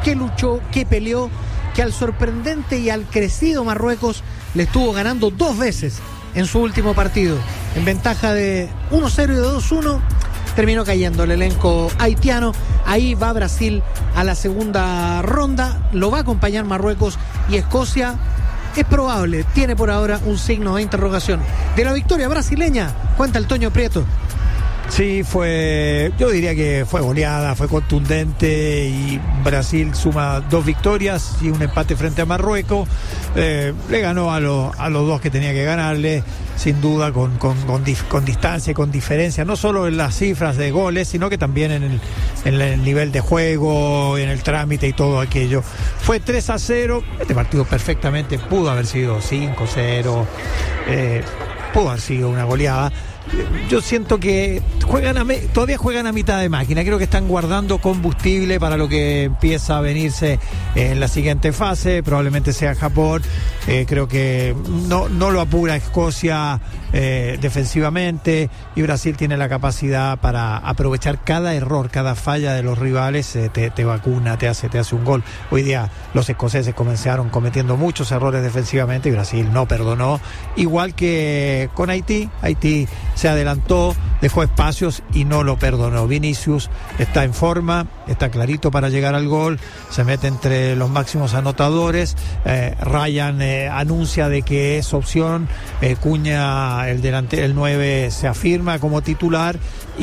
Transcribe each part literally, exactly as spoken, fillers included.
que luchó, que peleó, que al sorprendente y al crecido Marruecos le estuvo ganando dos veces en su último partido. En ventaja de uno cero y de dos uno, terminó cayendo el elenco haitiano. Ahí va Brasil a la segunda ronda. Lo va a acompañar Marruecos y Escocia. Es probable, tiene por ahora un signo de interrogación. De la victoria brasileña, cuenta el Toño Prieto. Sí, fue, yo diría que fue goleada, fue contundente y Brasil suma dos victorias y un empate frente a Marruecos. Eh, le ganó a, lo, a los dos que tenía que ganarle, sin duda, con, con, con, dif, con distancia y con diferencia, no solo en las cifras de goles, sino que también en el, en el nivel de juego, en el trámite y todo aquello. Fue tres a cero, este partido perfectamente pudo haber sido cinco cero, eh, pudo haber sido una goleada. Yo siento que juegan a me, todavía juegan a mitad de máquina. Creo que están guardando combustible para lo que empieza a venirse en la siguiente fase. Probablemente sea Japón. Eh, creo que no, no lo apura Escocia eh, defensivamente, y Brasil tiene la capacidad para aprovechar cada error, cada falla de los rivales. Eh, te, te vacuna, te hace, te hace un gol. Hoy día los escoceses comenzaron cometiendo muchos errores defensivamente y Brasil no perdonó. Igual que con Haití. Haití se adelantó, dejó espacios y no lo perdonó. Vinicius está en forma, está clarito para llegar al gol, se mete entre los máximos anotadores. eh, Ryan eh, anuncia de que es opción. eh, Cuña, el delante, el nueve, se afirma como titular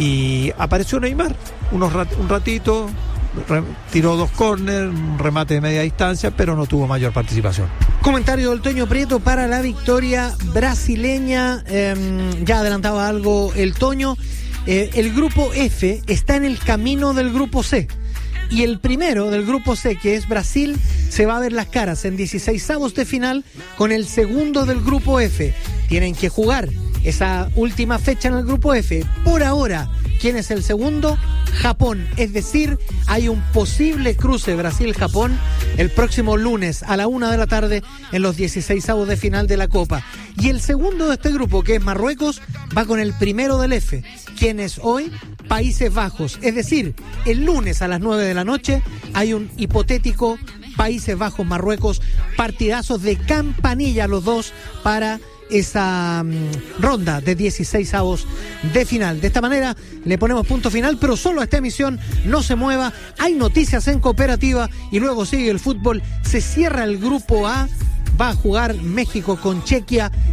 y apareció Neymar unos rat, un ratito, re, tiró dos córner, un remate de media distancia, pero no tuvo mayor participación. Comentario del Toño Prieto para la victoria brasileña. Eh, ya adelantaba algo el Toño. Eh, el grupo F está en el camino del grupo C. Y el primero del grupo C, que es Brasil, se va a ver las caras en dieciseisavos de final con el segundo del grupo F. Tienen que jugar esa última fecha en el grupo F. Por ahora, ¿quién es el segundo? Japón. Es decir, hay un posible cruce Brasil-Japón el próximo lunes a la una de la tarde en los dieciseisavos de final de la Copa. Y el segundo de este grupo, que es Marruecos, va con el primero del F, quien es hoy Países Bajos. Es decir, el lunes a las nueve de la noche hay un hipotético Países Bajos-Marruecos, partidazos de campanilla los dos para esa um, ronda de dieciseisavos de final. De esta manera le ponemos punto final, pero solo a esta emisión. No se mueva, hay noticias en Cooperativa y luego sigue el fútbol. Se cierra el grupo A, va a jugar México con Chequia